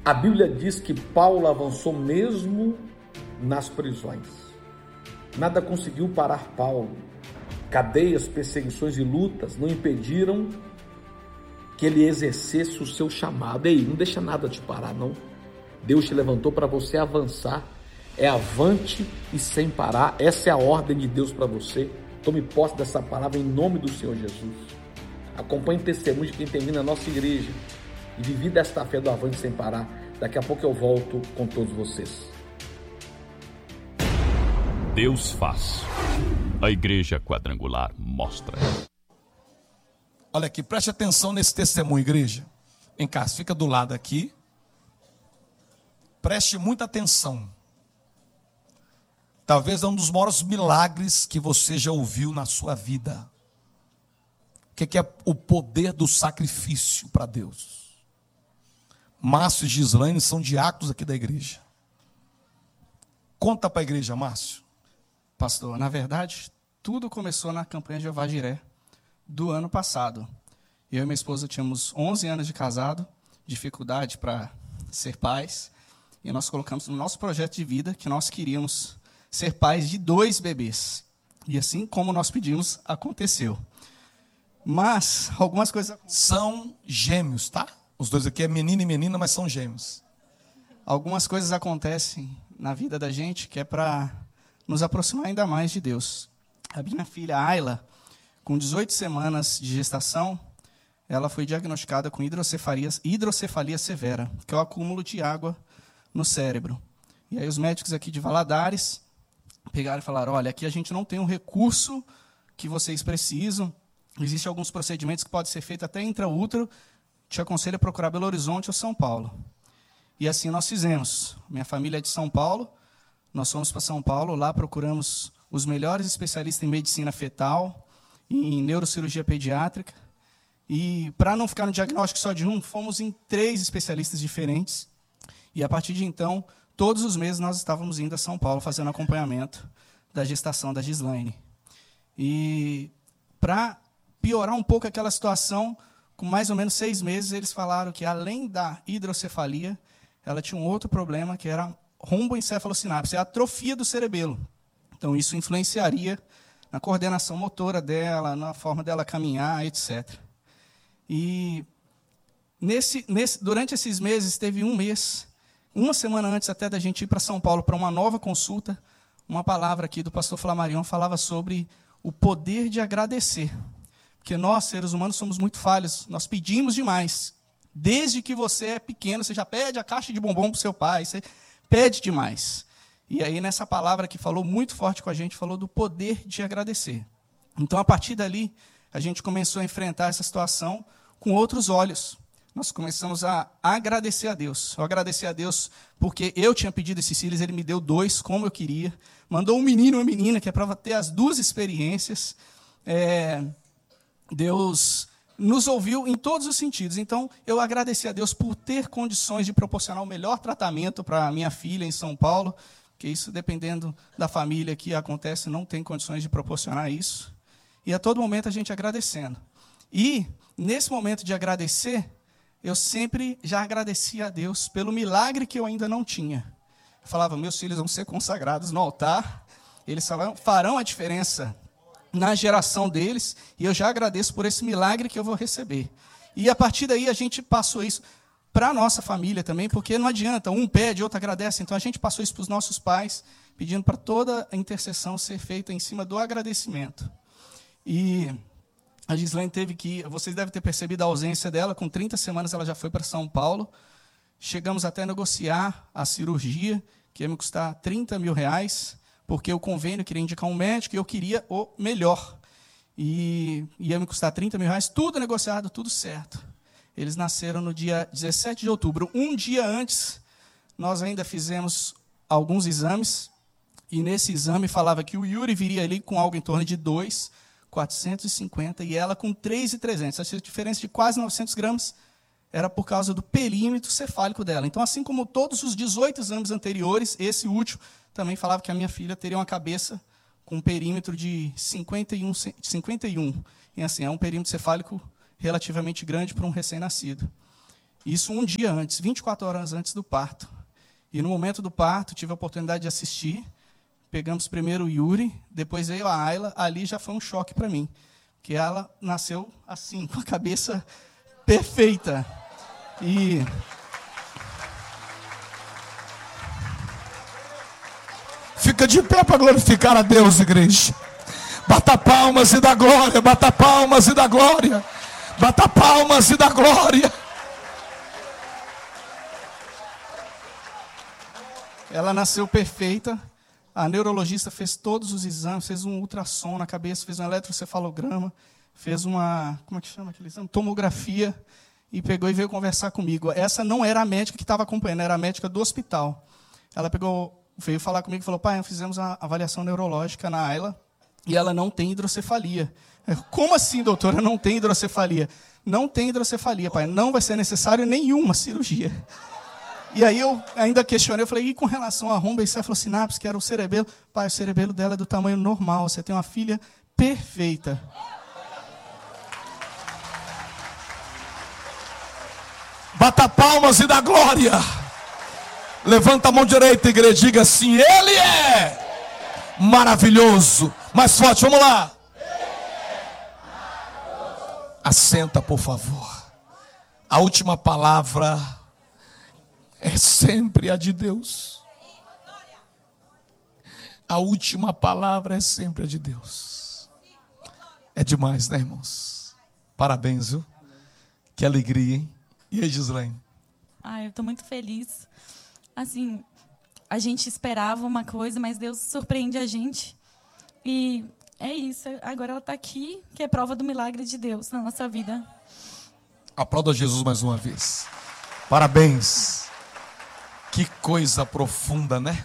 A Bíblia diz que Paulo avançou mesmo nas prisões. Nada conseguiu parar Paulo. Cadeias, perseguições e lutas não impediram que ele exercesse o seu chamado. Ei, não deixa nada te parar, não. Deus te levantou para você avançar. É avante e sem parar. Essa é a ordem de Deus para você. Tome posse dessa palavra em nome do Senhor Jesus. Acompanhe o testemunho de quem tem vindo na nossa igreja e vivi desta fé do avante sem parar. Daqui a pouco eu volto com todos vocês. Deus faz. A Igreja Quadrangular mostra. Olha aqui, preste atenção nesse testemunho, igreja. Vem cá, fica do lado aqui. Preste muita atenção. Talvez é um dos maiores milagres que você já ouviu na sua vida. O que é o poder do sacrifício para Deus? Márcio e Gislaine são diáconos aqui da igreja. Conta para a igreja, Márcio. Pastor, na verdade, tudo começou na campanha Jeová Jiré do ano passado. Eu e minha esposa tínhamos 11 anos de casado, dificuldade para ser pais, e nós colocamos no nosso projeto de vida que nós queríamos ser pais de 2 bebês. E assim como nós pedimos, aconteceu. Mas algumas coisas... São gêmeos, tá? Os dois aqui é menino e menina, mas são gêmeos. Algumas coisas acontecem na vida da gente que é para nos aproximar ainda mais de Deus. A minha filha Ayla, com 18 semanas de gestação, ela foi diagnosticada com hidrocefalia severa, que é o acúmulo de água no cérebro. E aí os médicos aqui de Valadares pegaram e falaram, olha, aqui a gente não tem um recurso que vocês precisam, existem alguns procedimentos que podem ser feitos até intraútero, te aconselho a procurar Belo Horizonte ou São Paulo. E assim nós fizemos. Minha família é de São Paulo, nós fomos para São Paulo, lá procuramos os melhores especialistas em medicina fetal, em neurocirurgia pediátrica, e para não ficar no diagnóstico só de um, fomos em 3 especialistas diferentes, e a partir de então, todos os meses nós estávamos indo a São Paulo fazendo acompanhamento da gestação da Gislaine. E para piorar um pouco aquela situação, com mais ou menos 6 meses, eles falaram que, além da hidrocefalia, ela tinha um outro problema, que era romboencefalosinapse, a atrofia do cerebelo. Então, isso influenciaria na coordenação motora dela, na forma dela caminhar, etc. E durante esses meses, teve um mês, uma semana antes até da gente ir para São Paulo para uma nova consulta, uma palavra aqui do pastor Flamarion falava sobre o poder de agradecer. Porque nós, seres humanos, somos muito falhos, nós pedimos demais. Desde que você é pequeno, você já pede a caixa de bombom para o seu pai, você pede demais. E aí, nessa palavra que falou muito forte com a gente, falou do poder de agradecer. Então, a partir dali, a gente começou a enfrentar essa situação com outros olhos. Nós começamos a agradecer a Deus. Eu agradeci a Deus porque eu tinha pedido esses filhos, ele me deu 2, como eu queria. Mandou um menino e uma menina, que é para ter as 2 experiências. Deus nos ouviu em todos os sentidos. Então, eu agradeci a Deus por ter condições de proporcionar o melhor tratamento para a minha filha em São Paulo, que isso, dependendo da família que acontece, não tem condições de proporcionar isso. E a todo momento a gente agradecendo. E, nesse momento de agradecer, eu sempre já agradecia a Deus pelo milagre que eu ainda não tinha. Eu falava, meus filhos vão ser consagrados no altar, eles farão a diferença na geração deles, e eu já agradeço por esse milagre que eu vou receber. E a partir daí a gente passou isso para a nossa família também, porque não adianta, um pede, outro agradece, então a gente passou isso para os nossos pais, pedindo para toda a intercessão ser feita em cima do agradecimento. E a Gislaine teve que ir, vocês devem ter percebido a ausência dela, com 30 semanas ela já foi para São Paulo, chegamos até a negociar a cirurgia, que ia me custar R$30 mil, porque o convênio queria indicar um médico e eu queria o melhor. E ia me custar R$30 mil, tudo negociado, tudo certo. Eles nasceram no dia 17 de outubro. Um dia antes, nós ainda fizemos alguns exames, e nesse exame falava que o Yuri viria ali com algo em torno de 2,450, e ela com 3,300. Essa diferença de quase 900 gramas era por causa do perímetro cefálico dela. Então, assim como todos os 18 exames anteriores, esse último também falava que a minha filha teria uma cabeça com um perímetro de 51. E assim, é um perímetro cefálico relativamente grande para um recém-nascido. Isso um dia antes, 24 horas antes do parto. E no momento do parto, tive a oportunidade de assistir. Pegamos primeiro o Yuri, depois veio a Ayla. Ali já foi um choque para mim, porque ela nasceu assim, com a cabeça perfeita. E fica de pé para glorificar a Deus, igreja. Bata palmas e dá glória, bata palmas e dá glória, bata palmas e dá glória. ela nasceu perfeita. A neurologista fez todos os exames, fez um ultrassom na cabeça, fez um eletrocefalograma, fez uma, como é que chama aquele exame? Tomografia, e pegou e veio conversar comigo. Essa não era a médica que estava acompanhando, era a médica do hospital. Ela veio falar comigo e falou: pai, fizemos a avaliação neurológica na Ayla e ela não tem hidrocefalia. Como assim, doutora, não tem hidrocefalia? Não tem hidrocefalia, pai, não vai ser necessário nenhuma cirurgia. E aí eu ainda questionei, eu falei: e com relação à romba encefalosinapse, que era o cerebelo? Pai, o cerebelo dela é do tamanho normal, você tem uma filha perfeita. Bata palmas e dá glória. Levanta a mão direita, igreja, diga assim: Ele é maravilhoso. Mais forte, vamos lá. Assenta, por favor. A última palavra é sempre a de Deus. A última palavra é sempre a de Deus. É demais, né, irmãos? Parabéns, viu? Que alegria, hein? E aí, Gislaine? Eu estou muito feliz. Assim, a gente esperava uma coisa, mas Deus surpreende a gente. E é isso. Agora ela está aqui, que é prova do milagre de Deus na nossa vida. Aplauda Jesus mais uma vez. Parabéns. Que coisa profunda, né?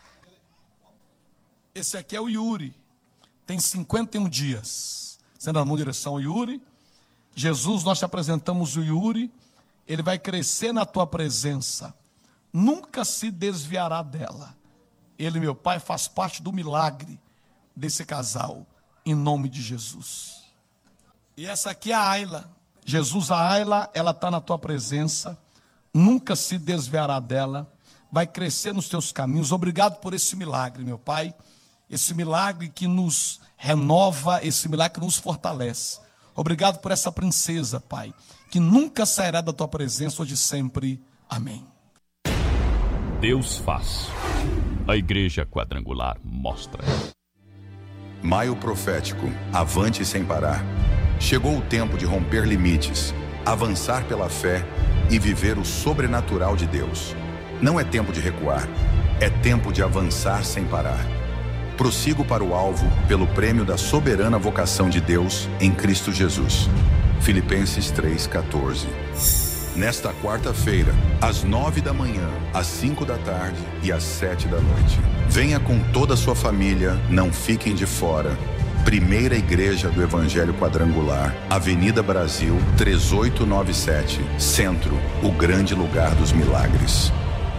Esse aqui é o Yuri. Tem 51 dias. Você anda na direção ao Yuri. Jesus, nós te apresentamos o Yuri. Ele vai crescer na tua presença. Nunca se desviará dela. Ele, meu pai, faz parte do milagre desse casal. Em nome de Jesus. E essa aqui é a Ayla. Jesus, a Ayla, ela está na tua presença. Nunca se desviará dela. Vai crescer nos teus caminhos. Obrigado por esse milagre, meu pai. Esse milagre que nos renova, esse milagre que nos fortalece. Obrigado por essa princesa, pai, que nunca sairá da tua presença hoje e sempre. Amém. Deus faz. A Igreja Quadrangular mostra. Maio profético, avante sem parar. Chegou o tempo de romper limites, avançar pela fé e viver o sobrenatural de Deus. Não é tempo de recuar, é tempo de avançar sem parar. Prossigo para o alvo pelo prêmio da soberana vocação de Deus em Cristo Jesus. Filipenses 3,14. Nesta quarta-feira, às 9 da manhã, às 5 da tarde e às 7 da noite. Venha com toda a sua família, não fiquem de fora. Primeira Igreja do Evangelho Quadrangular, Avenida Brasil, 3897, Centro, o grande lugar dos milagres.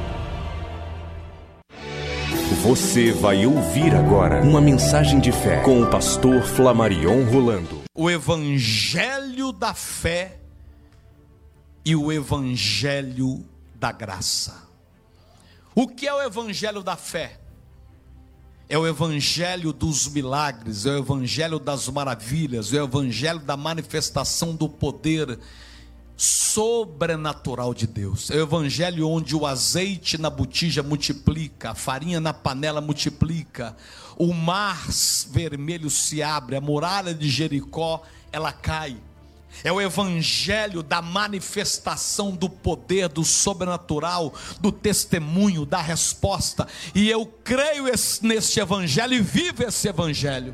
Você vai ouvir agora uma mensagem de fé com o pastor Flamarion Rolando. O evangelho da fé e o evangelho da graça. O que é o evangelho da fé? É o evangelho dos milagres, é o evangelho das maravilhas, é o evangelho da manifestação do poder sobrenatural de Deus. É o evangelho onde o azeite na botija multiplica, a farinha na panela multiplica, o mar vermelho se abre, a muralha de Jericó ela cai. É o evangelho da manifestação do poder, do sobrenatural, do testemunho, da resposta. E eu creio neste evangelho e vivo esse evangelho.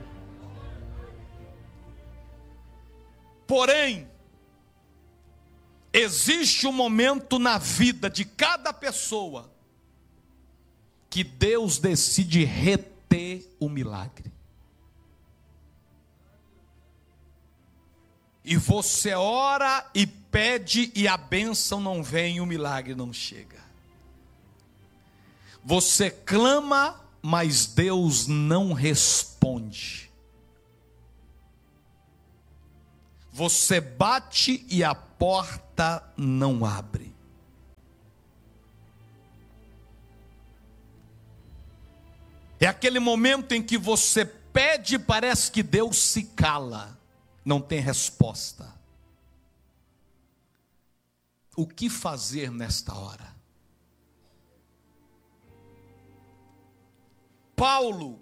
Porém, existe um momento na vida de cada pessoa que Deus decide reter o milagre. E você ora e pede e a bênção não vem, o milagre não chega. Você clama, mas Deus não responde. Você bate e a porta não abre. É aquele momento em que você pede e parece que Deus se cala, não tem resposta. O que fazer nesta hora? Paulo,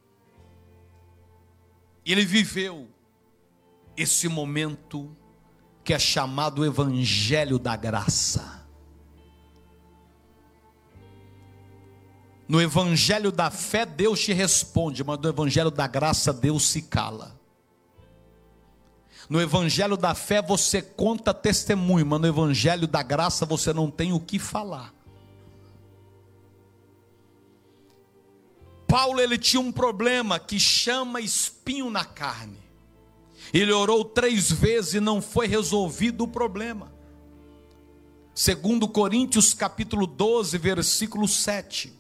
ele viveu esse momento que é chamado Evangelho da Graça. No Evangelho da fé, Deus te responde, mas no Evangelho da graça, Deus se cala. No Evangelho da fé, você conta testemunho, mas no Evangelho da graça, você não tem o que falar. Paulo, ele tinha um problema que chama espinho na carne. Ele orou 3 vezes e não foi resolvido o problema. Segundo Coríntios capítulo 12, versículo 7.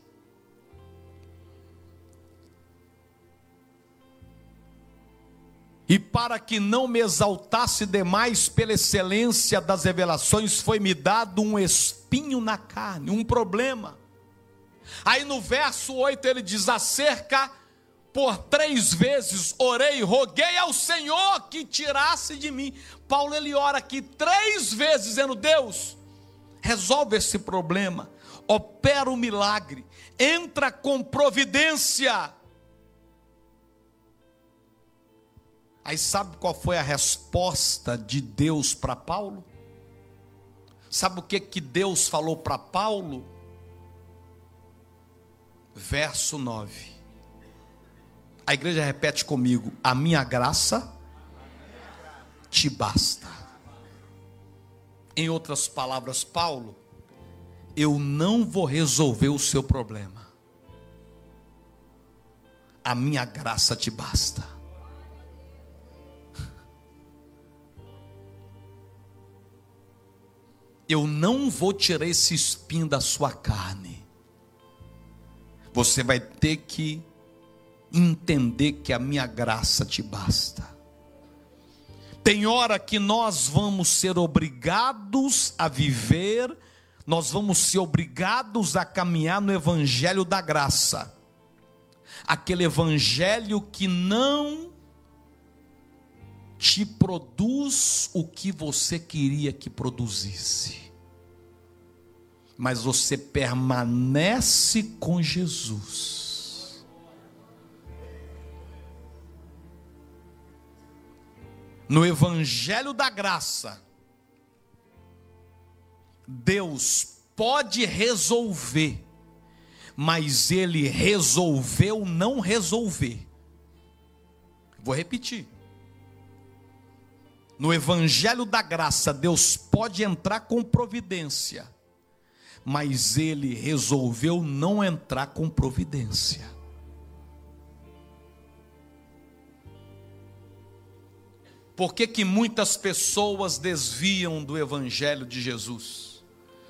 E para que não me exaltasse demais pela excelência das revelações, foi-me dado um espinho na carne, um problema. Aí no verso 8 ele diz: acerca por 3 vezes orei, roguei ao Senhor que tirasse de mim. Paulo, ele ora aqui 3 vezes dizendo: Deus, resolve esse problema, opera o milagre, entra com providência. Aí sabe qual foi a resposta de Deus para Paulo? Sabe o que Deus falou para Paulo? Verso 9. A igreja repete comigo: a minha graça te basta. Em outras palavras, Paulo, eu não vou resolver o seu problema. A minha graça te basta. Eu não vou tirar esse espinho da sua carne. Você vai ter que entender que a minha graça te basta. Tem hora que nós vamos ser obrigados a viver, nós vamos ser obrigados a caminhar no evangelho da graça. Aquele evangelho que não te produz o que você queria que produzisse, mas você permanece com Jesus. No evangelho da graça, Deus pode resolver, mas Ele resolveu não resolver. Vou repetir. No evangelho da graça, Deus pode entrar com providência, mas Ele resolveu não entrar com providência. Por que muitas pessoas desviam do evangelho de Jesus?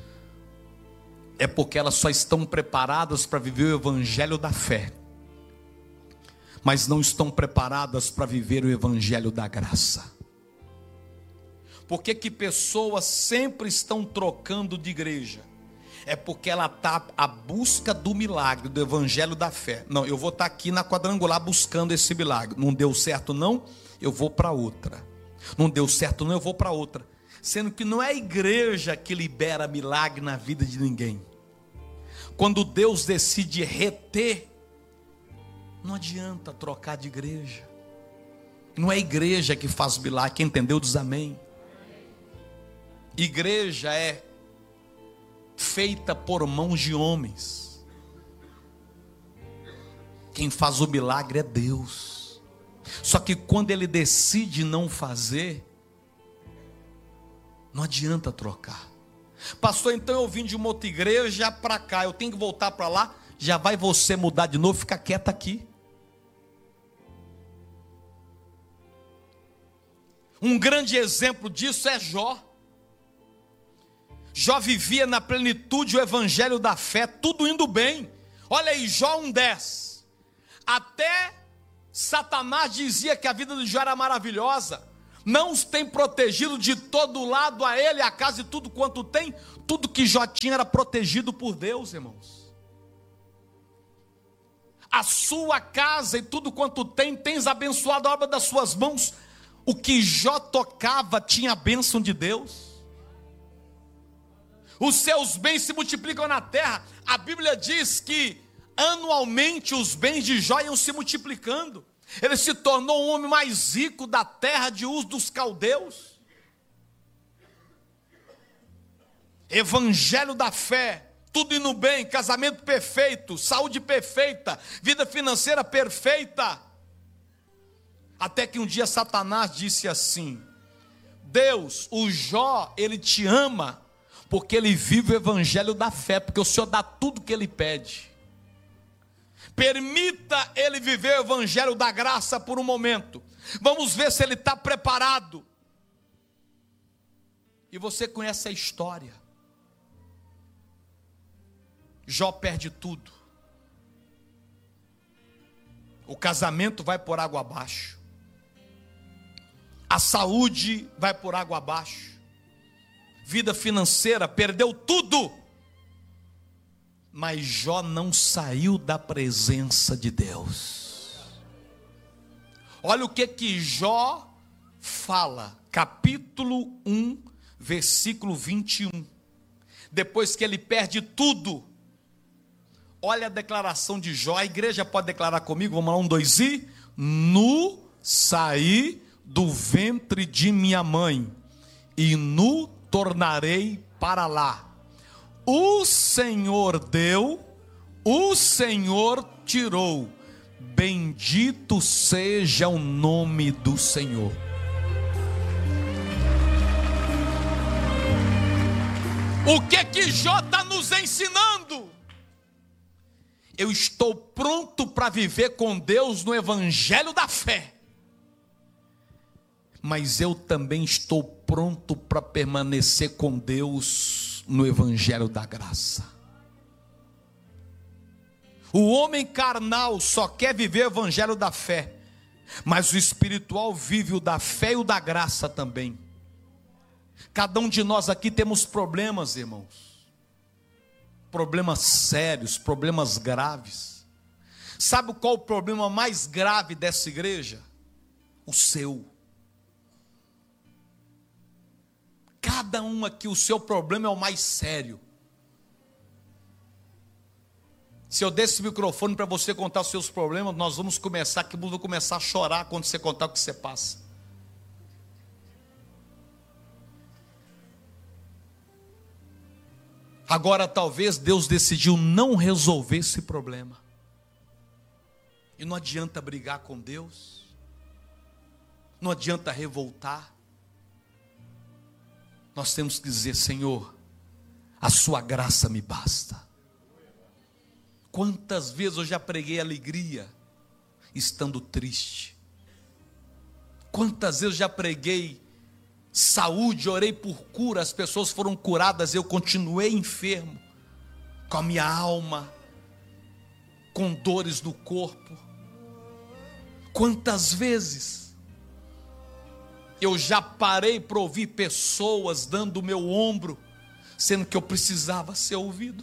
É porque elas só estão preparadas para viver o evangelho da fé, mas não estão preparadas para viver o evangelho da graça. Por que pessoas sempre estão trocando de igreja? É porque ela está à busca do milagre, do evangelho da fé. Não, eu vou estar aqui na quadrangular buscando esse milagre. Não deu certo não, eu vou para outra. Não deu certo não, eu vou para outra. Sendo que não é a igreja que libera milagre na vida de ninguém. Quando Deus decide reter, não adianta trocar de igreja. Não é a igreja que faz milagre. Quem entendeu diz amém. Igreja é feita por mãos de homens. Quem faz o milagre é Deus. Só que quando Ele decide não fazer, não adianta trocar. Pastor, então eu vim de uma outra igreja para cá, eu tenho que voltar para lá. Já vai você mudar de novo, fica quieta aqui. Um grande exemplo disso é Jó. Jó vivia na plenitude o evangelho da fé, tudo indo bem. Olha aí, Jó 1:10. Até Satanás dizia que a vida de Jó era maravilhosa. Não os tem protegido de todo lado a ele, a casa e tudo quanto tem. Tudo que Jó tinha era protegido por Deus, irmãos. a sua casa e tudo quanto tens abençoado a obra das suas mãos. O que Jó tocava tinha a bênção de Deus. Os seus bens se multiplicam na terra. A Bíblia diz que anualmente os bens de Jó iam se multiplicando. Ele se tornou o homem mais rico da terra de Uz dos caldeus. Evangelho da fé. Tudo indo bem, casamento perfeito, saúde perfeita, vida financeira perfeita. Até que um dia Satanás disse assim: Deus, o Jó, ele te ama, porque ele vive o evangelho da fé, porque o Senhor dá tudo que ele pede. Permita ele viver o evangelho da graça por um momento. Vamos ver se ele está preparado. E você conhece a história. Jó perde tudo. O casamento vai por água abaixo. A saúde vai por água abaixo. Vida financeira, perdeu tudo. Mas Jó não saiu da presença de Deus. Olha o que Jó fala. Capítulo 1, versículo 21. Depois que ele perde tudo. Olha a declaração de Jó. A igreja pode declarar comigo? Vamos lá, 1, 2 e... Nu saí do ventre de minha mãe, e nu tornarei para lá. O Senhor deu, o Senhor tirou. Bendito seja o nome do Senhor. O que Jó está nos ensinando? Eu estou pronto para viver com Deus no evangelho da fé. Mas eu também estou pronto para permanecer com Deus no evangelho da graça. O homem carnal só quer viver o evangelho da fé, mas o espiritual vive o da fé e o da graça também. Cada um de nós aqui temos problemas, irmãos. Problemas sérios, problemas graves. Sabe qual o problema mais grave dessa igreja? O seu. Cada um aqui, o seu problema é o mais sério. Se eu der esse microfone para você contar os seus problemas, nós vamos começar, que mundo vai começar a chorar quando você contar o que você passa. Agora talvez Deus decidiu não resolver esse problema. E não adianta brigar com Deus. Não adianta revoltar. Nós temos que dizer: Senhor, a sua graça me basta. Quantas vezes eu já preguei alegria estando triste? Quantas vezes eu já preguei saúde, orei por cura, as pessoas foram curadas, eu continuei enfermo, com a minha alma, com dores no corpo. Quantas vezes eu já parei para ouvir pessoas dando o meu ombro, sendo que eu precisava ser ouvido.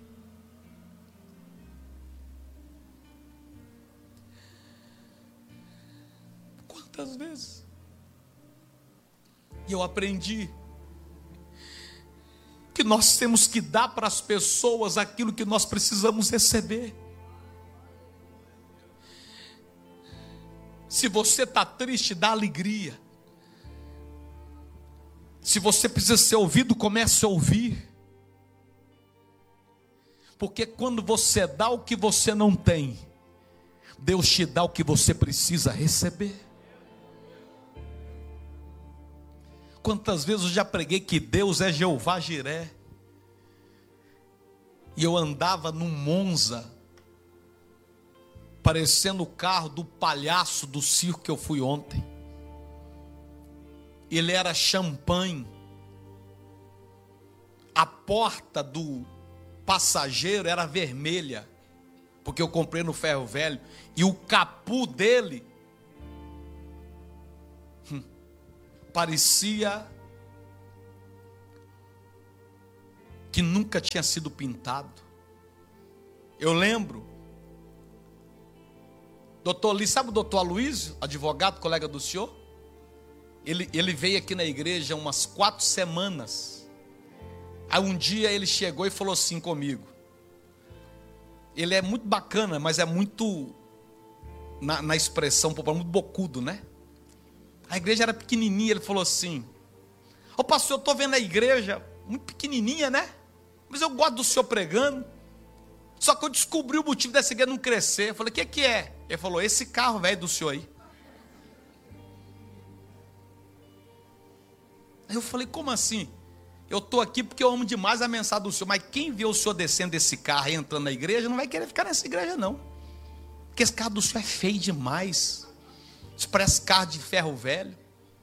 Quantas vezes? E eu aprendi que nós temos que dar para as pessoas aquilo que nós precisamos receber. Se você está triste, dá alegria. Se você precisa ser ouvido, comece a ouvir. Porque quando você dá o que você não tem, Deus te dá o que você precisa receber. Quantas vezes eu já preguei que Deus é Jeová Jiré, e eu andava num Monza, parecendo o carro do palhaço do circo que eu fui ontem. Ele era champanhe. A porta do passageiro era vermelha, porque eu comprei no ferro velho, e o capu dele parecia que nunca tinha sido pintado. Eu lembro Doutor Lee, sabe o doutor Aloysio, advogado, colega do senhor? Ele veio aqui na igreja umas 4 semanas. Aí um dia ele chegou e falou assim comigo. Ele é muito bacana, mas é muito, na expressão popular, muito bocudo, né? A igreja era pequenininha, ele falou assim: ô pastor, eu estou vendo a igreja muito pequenininha, né? Mas eu gosto do senhor pregando. Só que eu descobri o motivo dessa igreja não crescer. Eu falei: o que é? Ele falou: esse carro velho do senhor aí. Aí eu falei: como assim? Eu estou aqui porque eu amo demais a mensagem do senhor, mas quem vê o senhor descendo desse carro e entrando na igreja, não vai querer ficar nessa igreja não. Porque esse carro do senhor é feio demais. Isso parece carro de ferro velho.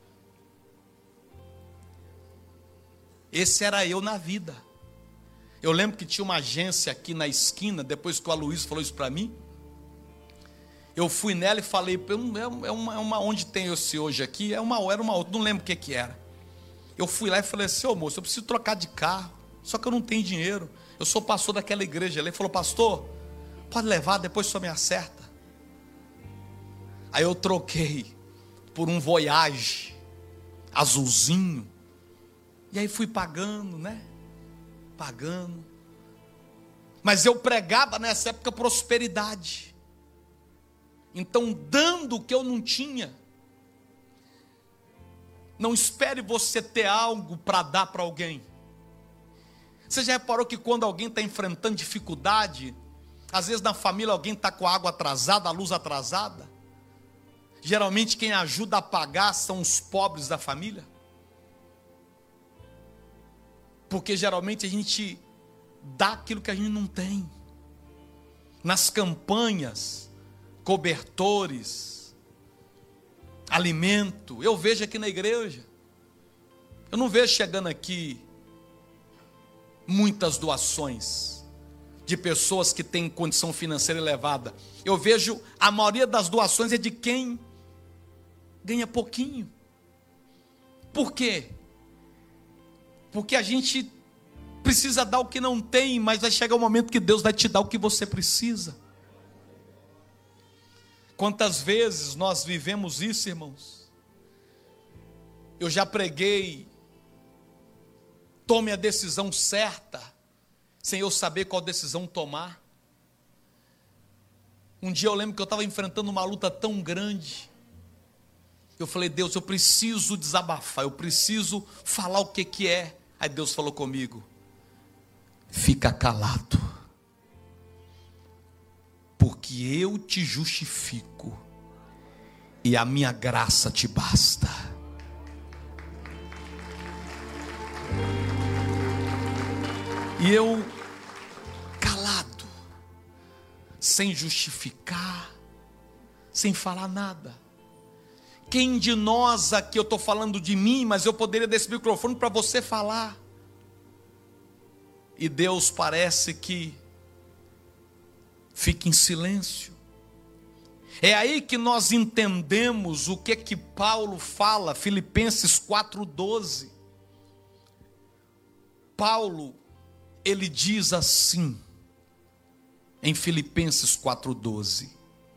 Esse era eu na vida. Eu lembro que tinha uma agência aqui na esquina, depois que o Aloysio falou isso para mim. Eu fui nela e falei: é uma onde tem esse hoje aqui? Era uma outra, não lembro o que era. Eu fui lá e falei assim: ô moço, eu preciso trocar de carro, só que eu não tenho dinheiro. Eu sou pastor daquela igreja. Ele falou: pastor, pode levar, depois o senhor me acerta. Aí eu troquei por um Voyage azulzinho. E aí fui pagando, né? Pagando. Mas eu pregava nessa época prosperidade. Então, dando o que eu não tinha. Não espere você ter algo para dar para alguém. Você já reparou que quando alguém está enfrentando dificuldade, às vezes na família alguém está com a água atrasada, a luz atrasada? Geralmente quem ajuda a pagar são os pobres da família. Porque geralmente a gente dá aquilo que a gente não tem. Nas campanhas, cobertores, alimento, eu vejo aqui na igreja. Eu não vejo chegando aqui muitas doações de pessoas que têm condição financeira elevada. Eu vejo a maioria das doações é de quem ganha pouquinho. Por quê? Porque a gente precisa dar o que não tem, mas vai chegar o momento que Deus vai te dar o que você precisa. Quantas vezes nós vivemos isso, irmãos? Eu já preguei: tome a decisão certa, sem eu saber qual decisão tomar. Um dia eu lembro que eu estava enfrentando uma luta tão grande. Eu falei: Deus, eu preciso desabafar, eu preciso falar o que é. Aí Deus falou comigo: fica calado, porque eu te justifico e a minha graça te basta. E eu calado, sem justificar, sem falar nada. Quem de nós aqui, eu estou falando de mim, mas eu poderia dar esse microfone para você falar. E Deus parece que fica em silêncio. É aí que nós entendemos o que Paulo fala, Filipenses 4:12. Paulo, ele diz assim, em Filipenses 4:12: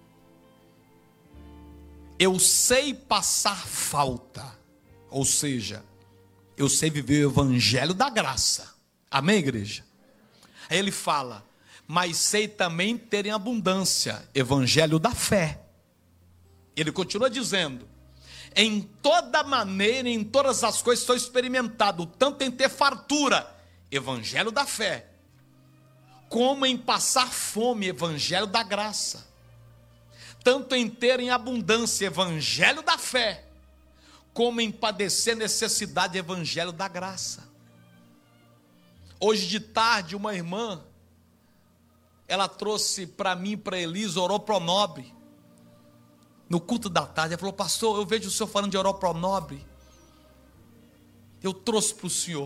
eu sei passar falta, ou seja, eu sei viver o evangelho da graça. Amém, igreja? Aí ele fala: mas sei também ter em abundância, evangelho da fé. Ele continua dizendo: em toda maneira, em todas as coisas sou experimentado, tanto em ter fartura, evangelho da fé, como em passar fome, evangelho da graça. Tanto em ter em abundância, evangelho da fé, como em padecer necessidade, evangelho da graça. Hoje de tarde, uma irmã, ela trouxe para mim e para Elisa Oropronobre, no culto da tarde. Ela falou: pastor, eu vejo o senhor falando de Oropronobre, eu trouxe para o senhor.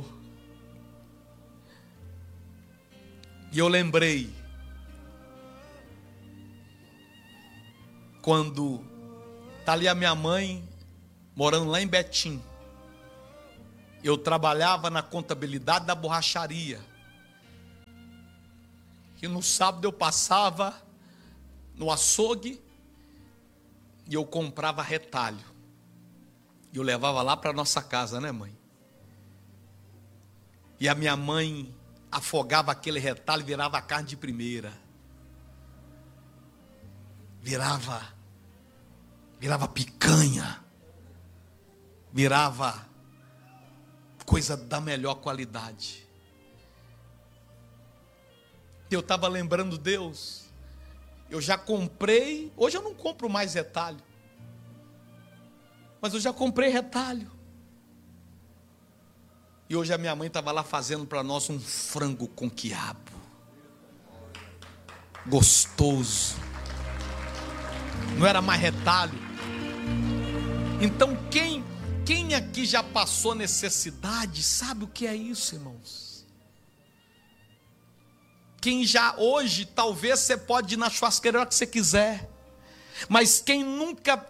E eu lembrei, quando está ali a minha mãe, morando lá em Betim, eu trabalhava na contabilidade da borracharia, e no sábado eu passava no açougue, E eu comprava retalho. E eu levava lá para nossa casa, né, mãe? E a minha mãe afogava aquele retalho e virava carne de primeira. Virava picanha. Virava coisa da melhor qualidade. Eu estava lembrando, Deus, eu já comprei, hoje eu não compro mais retalho, mas eu já comprei retalho. E hoje a minha mãe estava lá fazendo para nós um frango com quiabo, gostoso, não era mais retalho. Então quem aqui já passou necessidade, sabe o que é isso, irmãos? Quem já hoje, talvez você pode ir na churrasqueira a hora que você quiser, mas quem nunca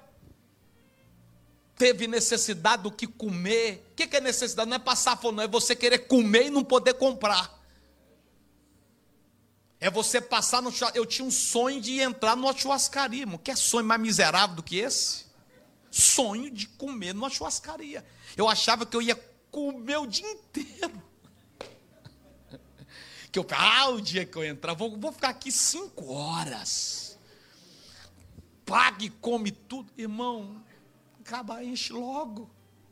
teve necessidade do que comer, o que é necessidade? Não é passar fome, não, é você querer comer e não poder comprar. É você passar no churrasco. Eu tinha um sonho de entrar numa churrascaria, irmão. Que é sonho mais miserável do que esse? Sonho de comer numa churrascaria. Eu achava que eu ia comer o dia inteiro. O dia que eu entrar, vou ficar aqui 5 horas. Pague e come tudo. Irmão, acaba, enche logo.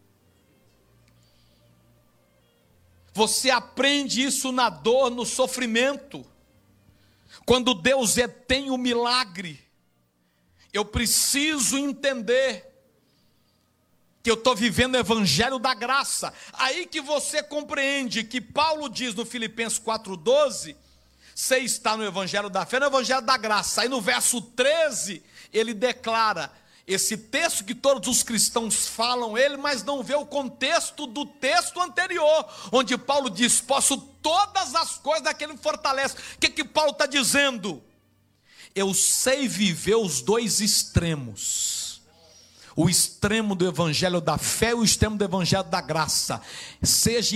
Você aprende isso na dor, no sofrimento. Quando Deus tem o milagre, eu preciso entender que eu estou vivendo o evangelho da graça. Aí que você compreende que Paulo diz no Filipenses 4,12, você está no evangelho da fé, no evangelho da graça. Aí no verso 13, ele declara, esse texto que todos os cristãos falam ele, mas não vê o contexto do texto anterior, onde Paulo diz, posso todas as coisas daquele que me fortalece. O que Paulo está dizendo? Eu sei viver os dois extremos. O extremo do evangelho da fé e o extremo do evangelho da graça. Seja